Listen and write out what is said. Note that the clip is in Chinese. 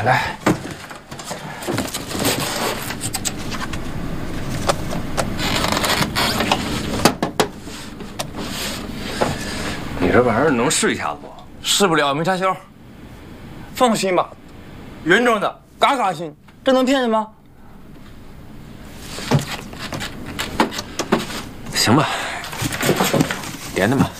来。你这玩意儿能试一下子不？ 试不了，没插销。放心吧，原装的，嘎嘎新，这能骗人吗？ 行吧，连着吧。